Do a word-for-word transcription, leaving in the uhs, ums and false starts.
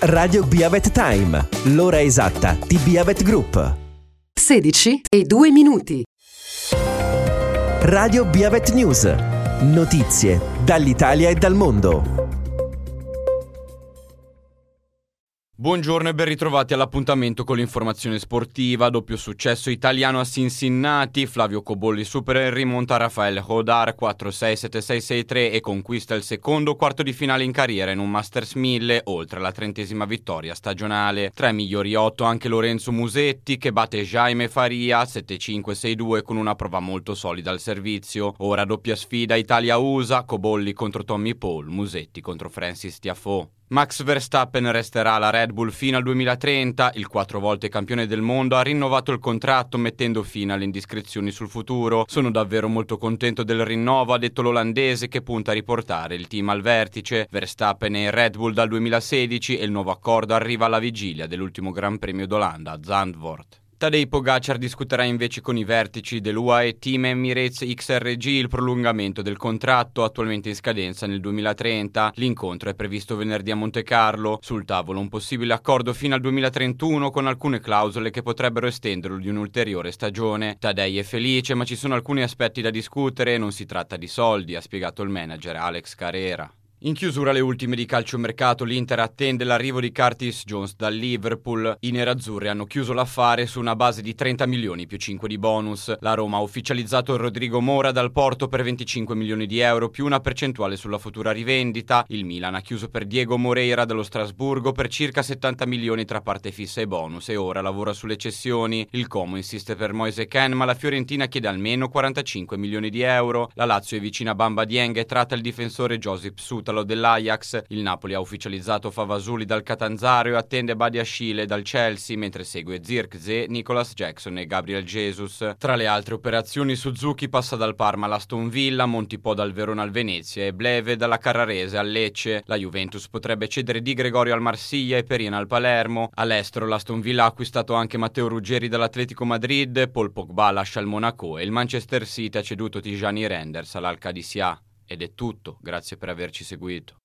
Radio Beavet Time, l'ora esatta di Beavet Group. sedici e due minuti. Radio Beavet News. Notizie dall'Italia e dal mondo. Buongiorno e ben ritrovati all'appuntamento con l'informazione sportiva. Doppio successo italiano a Cincinnati, Flavio Cobolli supera in rimonta Rafael Hodar quattro sei sette sei sei tre e conquista il secondo quarto di finale in carriera in un Masters mille, oltre alla trentesima vittoria stagionale. Tra i migliori otto anche Lorenzo Musetti, che batte Jaime Faria sette cinque sei due con una prova molto solida al servizio. Ora doppia sfida Italia-U S A, Cobolli contro Tommy Paul, Musetti contro Francis Tiafoe. Max Verstappen resterà alla Red Bull fino al duemilatrenta, il quattro volte campione del mondo ha rinnovato il contratto mettendo fine alle indiscrezioni sul futuro. Sono davvero molto contento del rinnovo, ha detto l'olandese, che punta a riportare il team al vertice. Verstappen è in Red Bull dal duemilasedici e il nuovo accordo arriva alla vigilia dell'ultimo Gran Premio d'Olanda a Zandvoort. Tadej Pogacar discuterà invece con i vertici dell'U A E Team Emirates X R G il prolungamento del contratto, attualmente in scadenza nel duemilatrenta. L'incontro è previsto venerdì a Montecarlo. Sul tavolo un possibile accordo fino al duemilatrentuno con alcune clausole che potrebbero estenderlo di un'ulteriore stagione. Tadej è felice, ma ci sono alcuni aspetti da discutere e non si tratta di soldi, ha spiegato il manager Alex Carrera. In chiusura le ultime di calciomercato, l'Inter attende l'arrivo di Curtis Jones dal Liverpool. I nerazzurri hanno chiuso l'affare su una base di trenta milioni più cinque di bonus. La Roma ha ufficializzato Rodrigo Mora dal Porto per venticinque milioni di euro più una percentuale sulla futura rivendita. Il Milan ha chiuso per Diego Moreira dallo Strasburgo per circa settanta milioni tra parte fissa e bonus e ora lavora sulle cessioni. Il Como insiste per Moise Kean, ma la Fiorentina chiede almeno quarantacinque milioni di euro. La Lazio è vicina a Bamba Dieng e tratta il difensore Josip Suta dell'Ajax. Il Napoli ha ufficializzato Favasuli dal Catanzaro e attende Badiashile dal Chelsea, mentre segue Zirkzee, Nicolas Jackson e Gabriel Jesus. Tra le altre operazioni, Suzuki passa dal Parma all'Aston Villa, Montipò dal Verona al Venezia e Bleve dalla Carrarese al Lecce. La Juventus potrebbe cedere Di Gregorio al Marsiglia e Perina al Palermo. All'estero l'Aston Villa ha acquistato anche Matteo Ruggeri dall'Atletico Madrid, Paul Pogba lascia il Monaco e il Manchester City ha ceduto Tijani Renders all'Al Qadisiyah. Ed è tutto, grazie per averci seguito.